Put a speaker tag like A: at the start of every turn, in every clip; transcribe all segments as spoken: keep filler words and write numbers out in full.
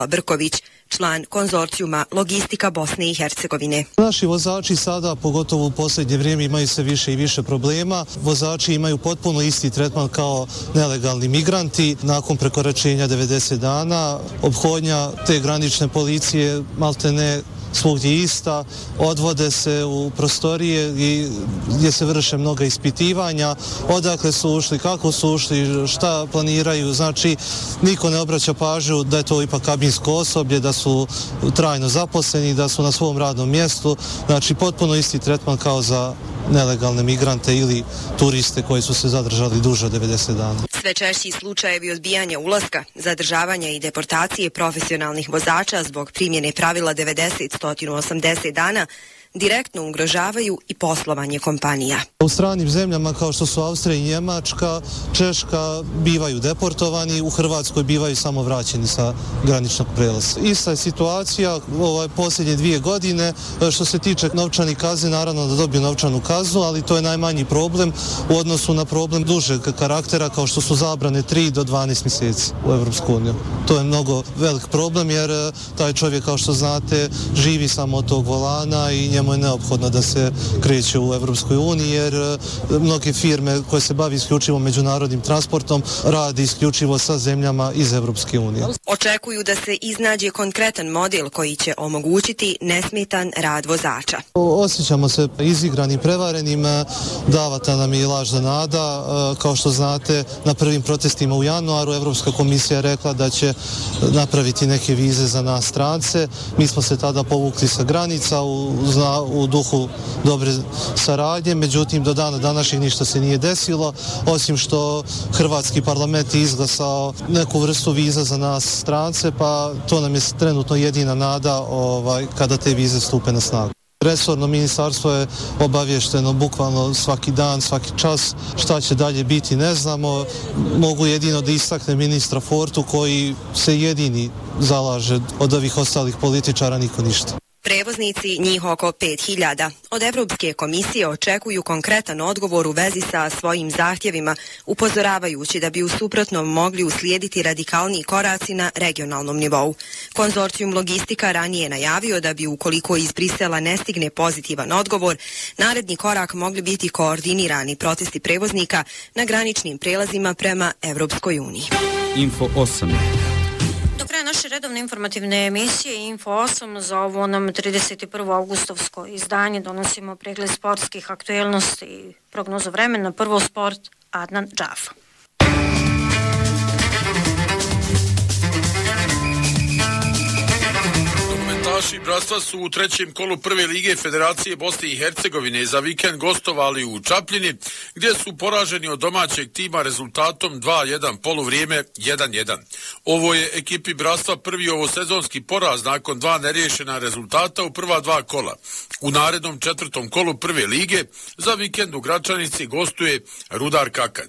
A: Brković, član konzorcijuma Logistika Bosne i Hercegovine.
B: Naši vozači sada, pogotovo u posljednje vrijeme, imaju sve više i više problema. Vozači imaju potpuno isti tretman kao nelegalni migranti. Nakon prekoračenja devedeset dana, ophodnja te granične policije maltene svugdje ista, odvode se u prostorije i gdje se vrše mnoga ispitivanja, odakle su ušli, kako su ušli, šta planiraju, znači niko ne obraća pažnju da je to ipak kabinsko osoblje, da su trajno zaposleni, da su na svom radnom mjestu, znači potpuno isti tretman kao za nelegalne migrante ili turiste koji su se zadržali duže od devedeset dana.
A: Sve češći slučajevi odbijanja ulaska, zadržavanja i deportacije profesionalnih vozača zbog primjene pravila devedeset do osamdeset dana direktno ugrožavaju i poslovanje kompanija.
B: U stranim zemljama kao što su Austrija i Njemačka, Češka bivaju deportovani, u Hrvatskoj bivaju samo vraćeni sa graničnog prelaza. Ista je situacija ovaj, posljednje dvije godine. Što se tiče novčanih kazni, naravno da dobiju novčanu kaznu, ali to je najmanji problem u odnosu na problem dužeg karaktera kao što su zabrane tri do dvanaest mjeseci u Evropsku uniju. To je mnogo velik problem jer taj čovjek, kao što znate, živi samo od tog volana i njemu je neophodno da se kreće u Evropskoj uniji jer mnoge firme koje se bavi isključivo međunarodnim transportom radi isključivo sa zemljama iz Evropske unije.
A: Očekuju da se iznađe konkretan model koji će omogućiti nesmetan rad vozača.
B: Osjećamo se izigranim, prevarenim, davata nam je lažna nada. Kao što znate, na prvim protestima u januaru Evropska komisija je rekla da će napraviti neke vize za nas strance. Mi smo se tada povukli sa granica u, u duhu dobre saradnje, međutim do dana današnjeg ništa se nije desilo, osim što Hrvatski parlament je izglasao neku vrstu viza za nas strance, pa to nam je trenutno jedina nada ovaj, kada te vize stupe na snagu. Resorno ministarstvo je obavješteno bukvalno svaki dan, svaki čas, šta će dalje biti ne znamo. Mogu jedino da istakne ministra Fortu koji se jedini zalaže od ovih ostalih političara, niko ništa.
A: Prevoznici, njih oko pet hiljada, od Evropske komisije očekuju konkretan odgovor u vezi sa svojim zahtjevima, upozoravajući da bi u suprotnom mogli uslijediti radikalniji koraci na regionalnom nivou. Konzorcijum Logistika ranije najavio da bi, ukoliko iz Brisela ne stigne pozitivan odgovor, naredni korak mogli biti koordinirani protesti prevoznika na graničnim prelazima prema Evropskoj uniji.
C: Info osam.
D: Do kraja naše redovne informativne emisije Info osam za ovo nam trideset prvo avgustovsko izdanje donosimo pregled sportskih aktuelnosti i prognozu vremena. Prvo sport, Adnan Džafa.
E: Naši bratstva su u trećem kolu prve lige Federacije Bosne i Hercegovine za vikend gostovali u Čapljini, gdje su poraženi od domaćeg tima rezultatom dva jedan, poluvrijeme jedan jedan. Ovo je ekipi bratstva prvi ovosezonski poraz nakon dva neriješena rezultata u prva dva kola. U narednom četvrtom kolu prve lige za vikend u Gračanici gostuje Rudar Kakanj.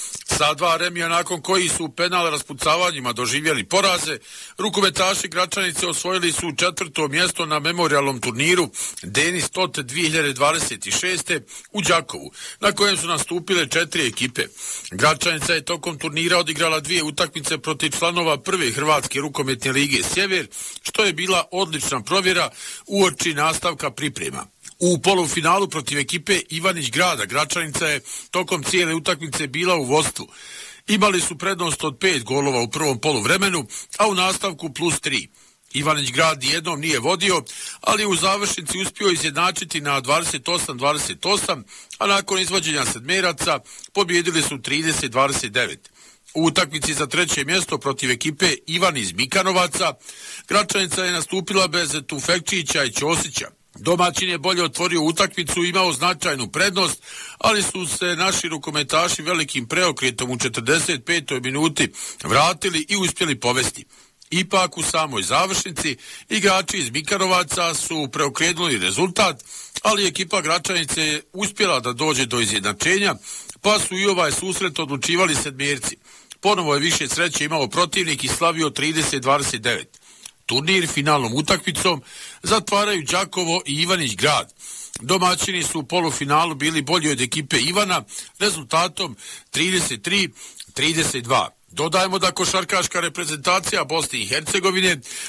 E: Sa dva remija nakon koji su u penal raspucavanjima doživjeli poraze, rukometaši Gračanice osvojili su četvrto mjesto na memorijalnom turniru Denis Tot dvije hiljade dvadeset šeste u Đakovu, na kojem su nastupile četiri ekipe. Gračanica je tokom turnira odigrala dvije utakmice protiv članova prve Hrvatske rukometne lige Sjever, što je bila odlična provjera uoči nastavka priprema. U polufinalu protiv ekipe Ivanić Grada Gračanica je tokom cijele utakmice bila u vodstvu. Imali su prednost od pet golova u prvom poluvremenu, a u nastavku plus tri. Ivanić Grad jednom nije vodio, ali u završnici uspio izjednačiti na dvadeset osam dvadeset osam, a nakon izvođenja sedmeraca pobjedili su trideset dvadeset devet. U utakmici za treće mjesto protiv ekipe Ivan iz Mikanovaca, Gračanica je nastupila bez Tufekčića i Ćosića. Domaćin je bolje otvorio utakmicu i imao značajnu prednost, ali su se naši rukometaši velikim preokretom u četrdeset petoj minuti vratili i uspjeli povesti. Ipak u samoj završnici igrači iz Mikanovaca su preokrenuli rezultat, ali ekipa Gračanice je uspjela da dođe do izjednačenja, pa su i ovaj susret odlučivali sedmjerci. Ponovo je više sreće imao protivnik i slavio trideset dvadeset devet. Turnir finalnom utakmicom zatvaraju Đakovo i Ivanić Grad. Domaćini su u polufinalu bili bolji od ekipe Ivana rezultatom trideset tri trideset dva. Dodajemo da košarkaška reprezentacija Bosne i Hercegovine